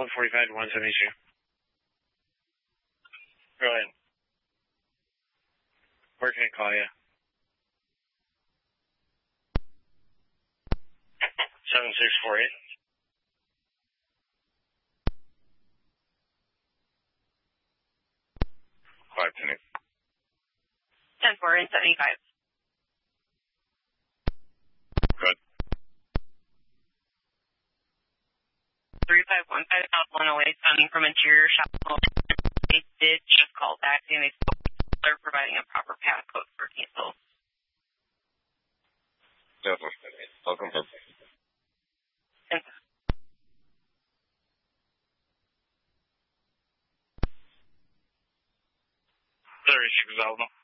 145 to 172. Go ahead. Where can I call you? 7648. 510. 10-4 and 75. Good. 3515 South 108, sounding from interior shop. They did just call back and they're providing a proper passcode for cancel. Definitely. I'll confirm. 36 available.